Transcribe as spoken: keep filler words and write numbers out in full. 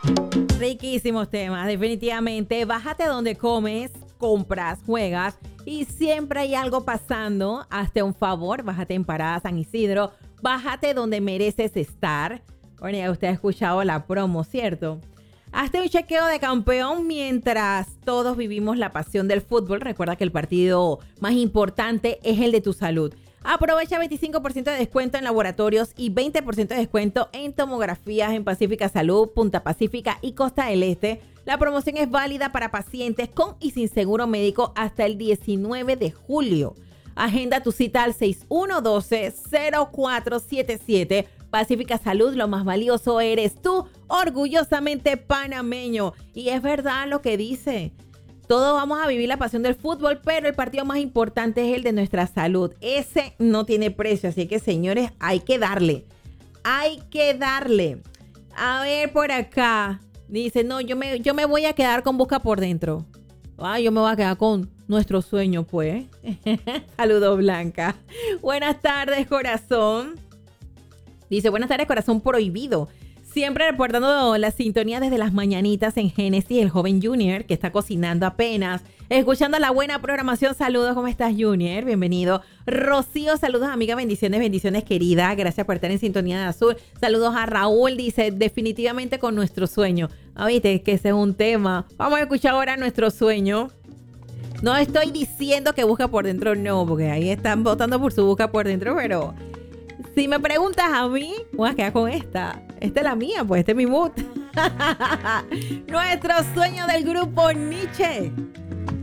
Riquísimos temas, definitivamente. Bájate donde comes, compras, juegas y siempre hay algo pasando. Hazte un favor, bájate en Parada San Isidro. Bájate donde mereces estar. Bueno, ya usted ha escuchado la promo, ¿cierto? Hazte un chequeo de campeón mientras todos vivimos la pasión del fútbol. Recuerda que el partido más importante es el de tu salud. Aprovecha veinticinco por ciento de descuento en laboratorios y veinte por ciento de descuento en tomografías en Pacífica Salud, Punta Pacífica y Costa del Este. La promoción es válida para pacientes con y sin seguro médico hasta el diecinueve de julio. Agenda tu cita al seis uno uno dos, cero cuatro siete siete. Pacífica Salud, lo más valioso eres tú, orgullosamente panameño. Y es verdad lo que dice. Todos vamos a vivir la pasión del fútbol, pero el partido más importante es el de nuestra salud. Ese no tiene precio, así que, señores, hay que darle. Hay que darle. A ver, por acá. Dice, no, yo me, yo me voy a quedar con Busca por Dentro. Ah, yo me voy a quedar con Nuestro Sueño, pues. Saludos, Blanca. Buenas tardes, corazón. Dice, buenas tardes, corazón prohibido. Siempre reportando la sintonía desde las mañanitas en Génesis, el joven Junior, que está cocinando apenas. Escuchando la buena programación. Saludos, ¿cómo estás, Junior? Bienvenido. Rocío, saludos, amiga. Bendiciones, bendiciones, querida. Gracias por estar en sintonía de Azul. Saludos a Raúl. Dice, definitivamente con Nuestro Sueño. Ah, viste, que ese es un tema. Vamos a escuchar ahora Nuestro Sueño. No estoy diciendo que Busca por Dentro, no, porque ahí están votando por su Busca por Dentro, pero... si me preguntas a mí, voy a quedar con esta. Esta es la mía, pues este es mi mood. Nuestro Sueño del grupo Nietzsche.